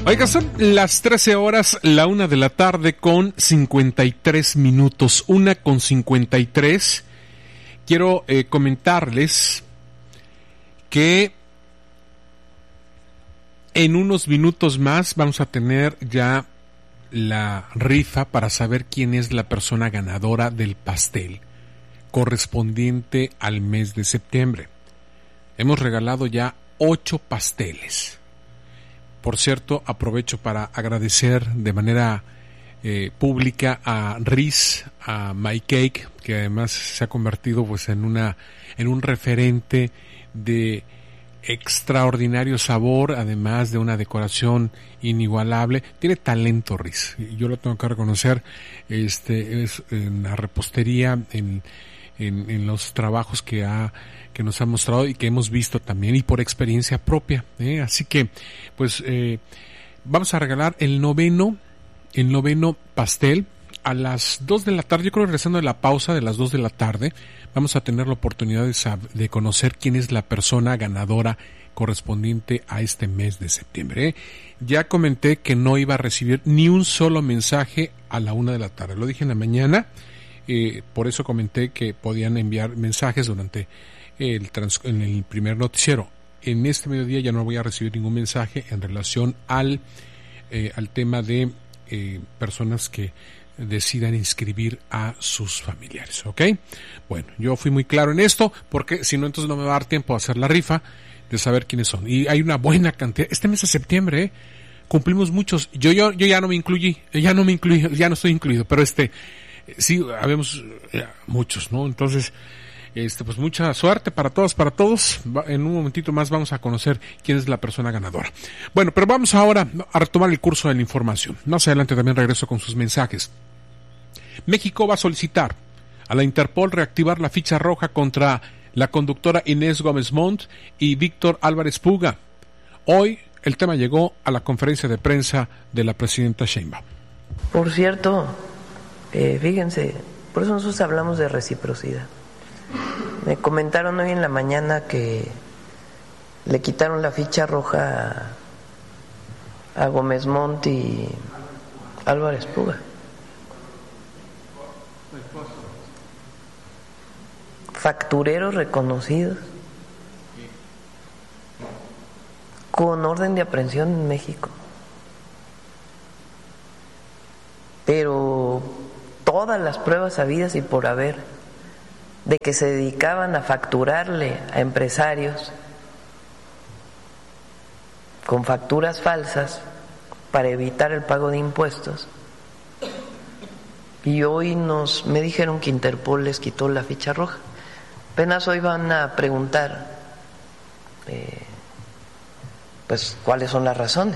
Oiga, son las 13 horas, la 1 de la tarde con 53 minutos, 1:53. Quiero comentarles que en unos minutos más vamos a tener ya la rifa para saber quién es la persona ganadora del pastel correspondiente al mes de septiembre. Hemos regalado ya 8 pasteles. Por cierto, aprovecho para agradecer de manera pública a Riz, a My Cake, que además se ha convertido pues en un referente de extraordinario sabor, además de una decoración inigualable. Tiene talento Riz, yo lo tengo que reconocer. Es en la repostería, en los trabajos que nos ha mostrado y que hemos visto también, y por experiencia propia, así que pues vamos a regalar el noveno pastel a las 2 de la tarde. Yo creo, regresando de la pausa de las 2 de la tarde, vamos a tener la oportunidad de conocer quién es la persona ganadora correspondiente a este mes de septiembre. Ya comenté que no iba a recibir ni un solo mensaje a la 1 de la tarde, lo dije en la mañana. Por eso comenté que podían enviar mensajes durante en el primer noticiero. En este mediodía ya no voy a recibir ningún mensaje en relación al tema de personas que decidan inscribir a sus familiares, ¿ok? Bueno, yo fui muy claro en esto, porque si no, entonces no me va a dar tiempo a hacer la rifa de saber quiénes son. Y hay una buena cantidad. Este mes de septiembre cumplimos muchos. Yo ya no me incluí, ya no estoy incluido, pero sí, habemos muchos, ¿no? Entonces, pues mucha suerte para todos. En un momentito más vamos a conocer quién es la persona ganadora. Bueno, pero vamos ahora a retomar el curso de la información. Más adelante también regreso con sus mensajes. México va a solicitar a la Interpol reactivar la ficha roja contra la conductora Inés Gómez Montt y Víctor Álvarez Puga. Hoy el tema llegó a la conferencia de prensa de la presidenta Sheinbaum. Por cierto, fíjense, por eso nosotros hablamos de reciprocidad. Me comentaron hoy en la mañana que le quitaron la ficha roja a Gómez Montt y Álvarez Puga. Factureros reconocidos con orden de aprehensión en México. Pero todas las pruebas habidas y por haber de que se dedicaban a facturarle a empresarios con facturas falsas para evitar el pago de impuestos. Y hoy me dijeron que Interpol les quitó la ficha roja. Apenas hoy van a preguntar pues cuáles son las razones.